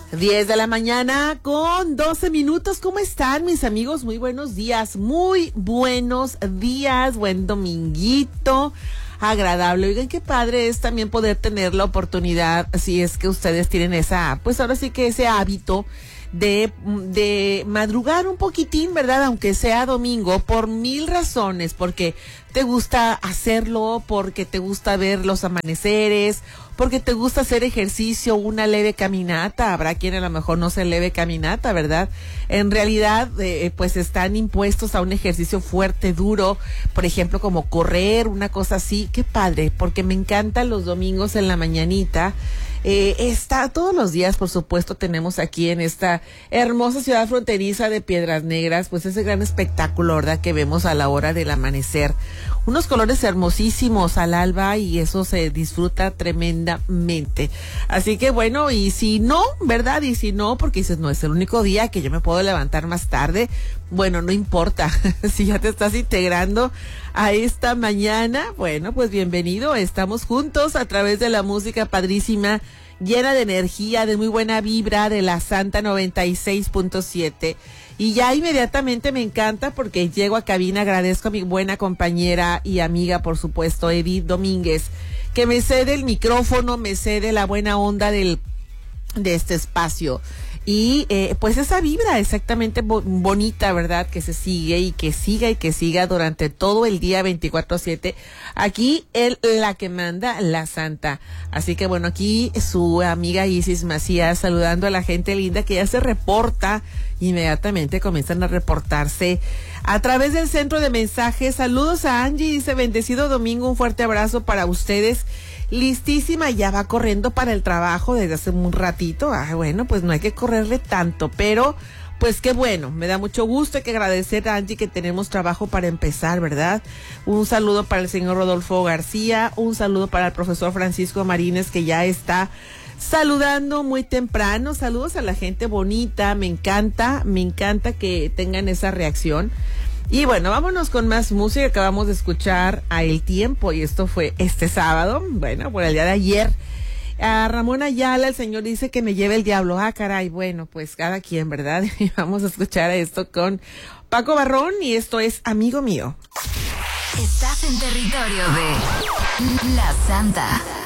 10 de la mañana con 12 minutos. ¿Cómo están, mis amigos? Muy buenos días, muy buenos días, buen dominguito agradable. Oigan, qué padre es también poder tener la oportunidad, si es que ustedes tienen esa, pues ahora sí que ese hábito de madrugar un poquitín, ¿verdad? Aunque sea domingo, por mil razones, porque te gusta hacerlo, porque te gusta ver los amaneceres, porque te gusta hacer ejercicio, una leve caminata. Habrá quien a lo mejor no se leve caminata, ¿verdad? En realidad, pues están impuestos a un ejercicio fuerte, duro, por ejemplo, como correr, una cosa así. Qué padre, porque me encantan los domingos en la mañanita. Está todos los días, por supuesto, tenemos aquí en esta hermosa ciudad fronteriza de Piedras Negras, pues ese gran espectáculo, ¿verdad?, que vemos a la hora del amanecer. Unos colores hermosísimos al alba y eso se disfruta tremendamente. Así que bueno, y si no, ¿verdad? Y si no, porque dices, no es el único día que yo me puedo levantar más tarde. Bueno, no importa. Si ya te estás integrando a esta mañana, bueno, pues bienvenido. Estamos juntos a través de la música padrísima, llena de energía, de muy buena vibra, de la Santa 96.7. Y ya inmediatamente me encanta porque llego a cabina, agradezco a mi buena compañera y amiga, por supuesto, Edith Domínguez, que me cede el micrófono, me cede la buena onda de este espacio. Y pues esa vibra exactamente bonita, ¿verdad? Que se sigue y que siga y que siga durante todo el día 24/7. Aquí la que manda, la Santa. Así que bueno, aquí su amiga Isis Macías saludando a la gente linda que ya se reporta. Inmediatamente comienzan a reportarse a través del centro de mensajes. Saludos a Angie, dice bendecido domingo, un fuerte abrazo para ustedes. Listísima, ya va corriendo para el trabajo desde hace un ratito. Bueno, pues no hay que correrle tanto, pero pues qué bueno, me da mucho gusto. Hay que agradecer a Angie que tenemos trabajo para empezar, ¿verdad? Un saludo para el señor Rodolfo García, un saludo para el profesor Francisco Marínez, que ya está saludando muy temprano. Saludos a la gente bonita, me encanta que tengan esa reacción. Y bueno, vámonos con más música. Acabamos de escuchar a El Tiempo y esto fue este sábado, bueno, por el día de ayer. A Ramón Ayala, el señor dice que me lleve el diablo. Caray, bueno, pues cada quien, ¿verdad? Y vamos a escuchar esto con Paco Barrón y esto es Amigo Mío. Estás en territorio de La Santa.